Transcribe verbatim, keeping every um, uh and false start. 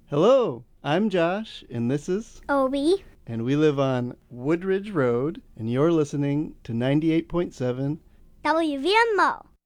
Hello, I'm Josh, and this is Obi. and we live on Woodridge Road, and you're listening to ninety-eight point seven W V M O.